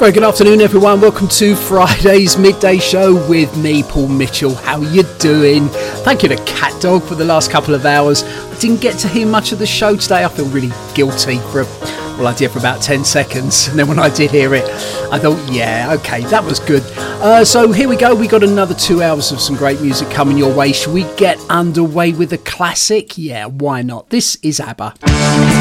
Very good afternoon, everyone. Welcome to Friday's midday show with me, Paul Mitchell. How you doing? Thank you to Cat Dog for the last couple of hours. I didn't get to hear much of the show today. I feel really guilty I did for about 10 seconds. And then when I did hear it, I thought, yeah, okay, that was good. So here we go. We got another 2 hours of some great music coming your way. Should we get underway with a classic? Yeah, why not? This is ABBA.